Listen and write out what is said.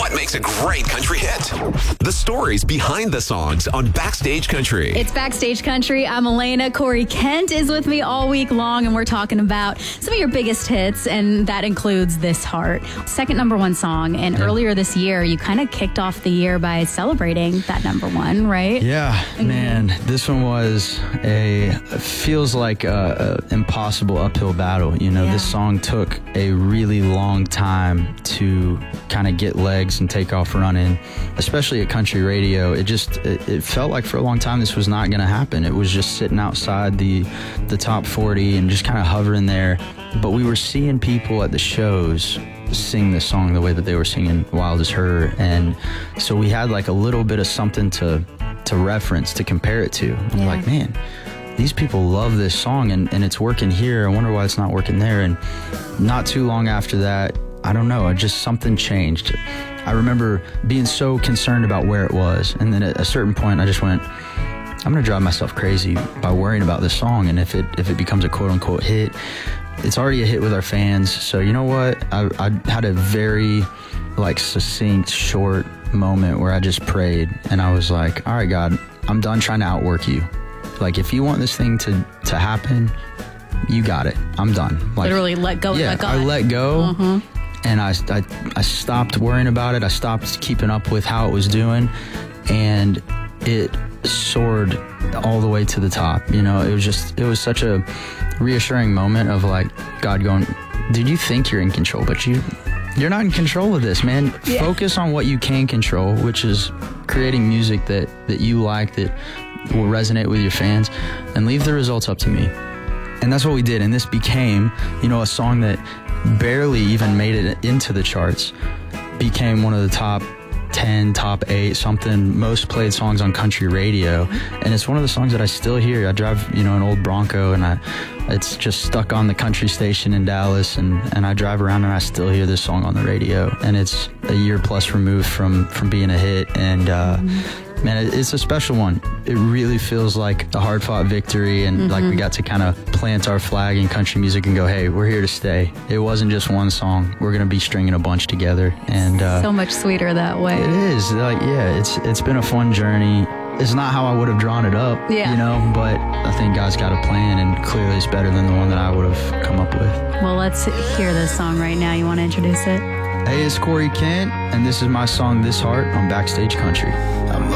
What makes a great country hit? The stories behind the songs on Backstage Country. It's Backstage Country. I'm Elena. Corey Kent is with me all week long, and we're talking about some of your biggest hits, and that includes This Heart, second #1 song. And earlier this year, you kind of kicked off the year by celebrating that #1, right? Yeah, man, this one was feels like a impossible uphill battle. You know, This song took a really long time to kind of get legs and take off running, especially at country radio. It felt like for a long time this was not going to happen. It was just sitting outside the top 40 and just kind of hovering there. But we were seeing people at the shows sing this song the way that they were singing Wild as Her, and so we had like a little bit of something to reference, to compare it to. And we're like, man, these people love this song, and it's working here. I wonder why it's not working there. And not too long after that, I don't know, something changed. I remember being so concerned about where it was, and then at a certain point I just went, I'm gonna drive myself crazy by worrying about this song. And if it becomes a quote-unquote hit, it's already a hit with our fans. So you know what, I had a very succinct, short moment where I just prayed, and I was like, all right, God, I'm done trying to outwork you. Like, if you want this thing to happen, you got it. I'm done. Literally let go. Yeah, and let God. I let go, and I stopped worrying about it. I stopped keeping up with how it was doing, and it soared all the way to the top. You know, it was such a reassuring moment of like God going, dude, you think you're in control, but you're not in control of this, man. Yeah. Focus on what you can control, which is creating music that you like, that will resonate with your fans, and leave the results up to me. And that's what we did. And this became, a song that barely even made it into the charts, became one of the top 10, top 8, something, most played songs on country radio. And it's one of the songs that I still hear. I drive, an old Bronco, and it's just stuck on the country station in Dallas, and I drive around and I still hear this song on the radio. And it's a year plus removed from being a hit. And man, it's a special one. It really feels like a hard-fought victory, and like we got to kind of plant our flag in country music and go, hey, we're here to stay. It wasn't just one song. We're going to be stringing a bunch together. And so much sweeter that way. It is. It's been a fun journey. It's not how I would have drawn it up, but I think God's got a plan, and clearly it's better than the one that I would have come up with. Well, let's hear this song right now. You want to introduce it? Hey, it's Corey Kent, and this is my song, This Heart, on Backstage Country.